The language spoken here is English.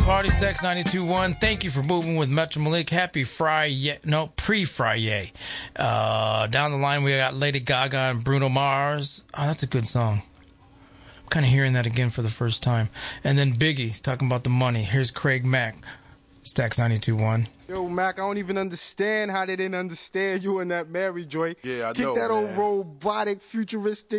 Party Stacks 92.1. Thank you for moving with Metro Malik. Happy Friday. No, pre-Friday. Down the line, we got Lady Gaga and Bruno Mars. Oh, that's a good song. I'm kind of hearing that again for the first time. And then Biggie talking about the money. Here's Craig Mack. Stacks 92.1. Yo, Mac, I don't even understand how they didn't understand you in that Mary Joy. Yeah, I Kick know, that old man. robotic, futuristic